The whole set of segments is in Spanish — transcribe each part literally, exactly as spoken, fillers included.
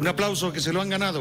Un aplauso, que se lo han ganado.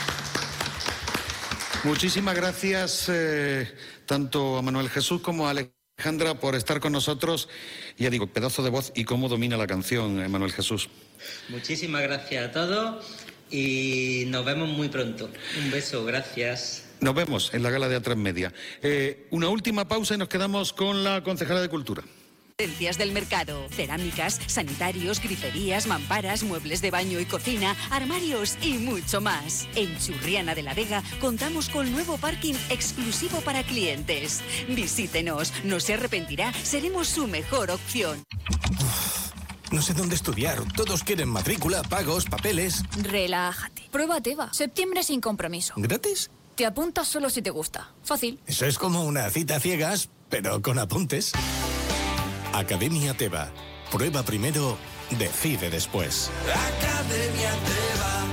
Muchísimas gracias eh, tanto a Manuel Jesús como a Alejandra por estar con nosotros. Ya digo, pedazo de voz y cómo domina la canción, eh, Manuel Jesús. Muchísimas gracias a todos y nos vemos muy pronto. Un beso, gracias. Nos vemos en la gala de A tres Media. Eh, una última pausa y nos quedamos con la concejala de Cultura. Tendencias del mercado, cerámicas, sanitarios, griferías, mamparas, muebles de baño y cocina, armarios y mucho más. En Churriana de la Vega contamos con nuevo parking exclusivo para clientes. Visítenos, no se arrepentirá, seremos su mejor opción. Uf, no sé dónde estudiar, todos quieren matrícula, pagos, papeles. Relájate, prueba Teva, septiembre sin compromiso. ¿Gratis? Te apuntas solo si te gusta, fácil. Eso es como una cita a ciegas, pero con apuntes. Academia Teva. Prueba primero, decide después. Academia Teva.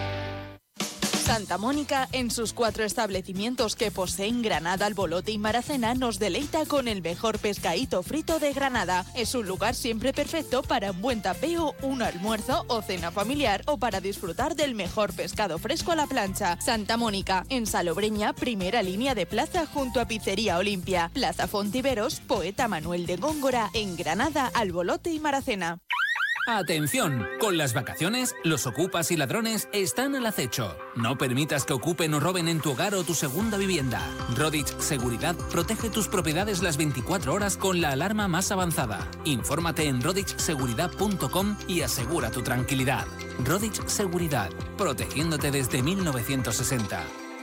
Santa Mónica, en sus cuatro establecimientos que poseen Granada, Albolote y Maracena, nos deleita con el mejor pescadito frito de Granada. Es un lugar siempre perfecto para un buen tapeo, un almuerzo o cena familiar o para disfrutar del mejor pescado fresco a la plancha. Santa Mónica, en Salobreña, primera línea de plaza junto a Pizzería Olimpia. Plaza Fontiveros, Poeta Manuel de Góngora, en Granada, Albolote y Maracena. Atención, con las vacaciones, los ocupas y ladrones están al acecho. No permitas que ocupen o roben en tu hogar o tu segunda vivienda. Rodich Seguridad protege tus propiedades las veinticuatro horas con la alarma más avanzada. Infórmate en rodich seguridad punto com y asegura tu tranquilidad. Rodich Seguridad, protegiéndote desde mil novecientos sesenta.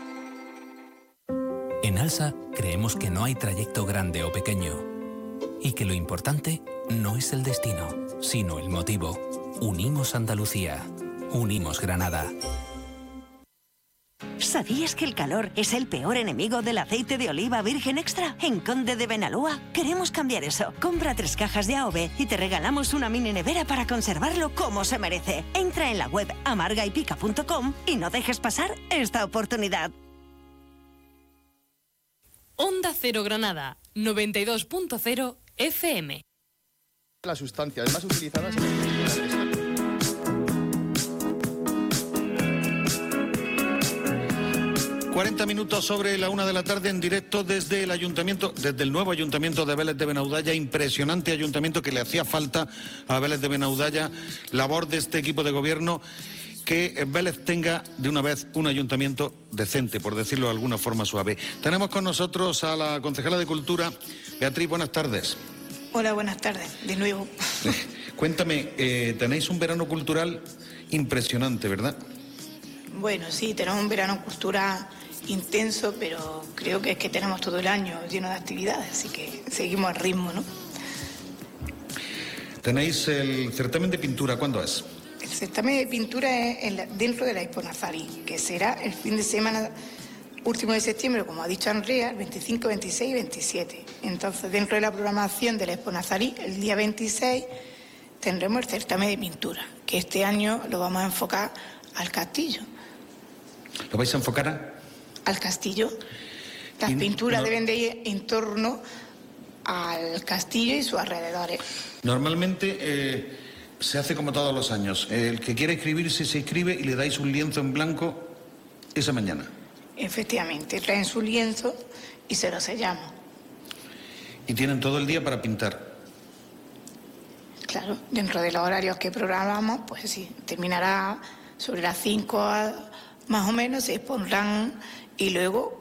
En Alsa creemos que no hay trayecto grande o pequeño y que lo importante no es el destino, sino el motivo. Unimos Andalucía. Unimos Granada. ¿Sabías que el calor es el peor enemigo del aceite de oliva virgen extra? En Conde de Benalúa queremos cambiar eso. Compra tres cajas de A O V y te regalamos una mini nevera para conservarlo como se merece. Entra en la web amarga y pica punto com y no dejes pasar esta oportunidad. Onda Cero Granada, noventa y dos punto cero F M. Las sustancias más utilizadas en el cuarenta minutos sobre la una de la tarde en directo desde el ayuntamiento, desde el nuevo ayuntamiento de Vélez de Benaudalla. Impresionante ayuntamiento que le hacía falta a Vélez de Benaudalla. Labor de este equipo de gobierno, que Vélez tenga de una vez un ayuntamiento decente, por decirlo de alguna forma suave. Tenemos con nosotros a la concejala de Cultura, Beatriz, buenas tardes. Hola, buenas tardes, de nuevo. Cuéntame, eh, tenéis un verano cultural impresionante, ¿verdad? Bueno, sí, tenemos un verano cultural intenso, pero creo que es que tenemos todo el año lleno de actividades, así que seguimos al ritmo, ¿no? Tenéis el certamen de pintura, ¿cuándo es? El certamen de pintura es en la, dentro de la Expo Nazarí, que será el fin de semana último de septiembre, como ha dicho Andrea, el veinticinco, veintiséis y veintisiete. Entonces, dentro de la programación de la Expo Nazarí, el día veintiséis tendremos el certamen de pintura, que este año lo vamos a enfocar al castillo. ¿Lo vais a enfocar a? Al castillo. Las y pinturas no... deben de ir en torno al castillo y sus alrededores. Normalmente eh, se hace como todos los años. El que quiere inscribirse se inscribe y le dais un lienzo en blanco esa mañana. Efectivamente, traen su lienzo y se lo sellamos. ¿Y tienen todo el día para pintar? Claro, dentro de los horarios que programamos, pues sí, terminará sobre las cinco más o menos, se expondrán y luego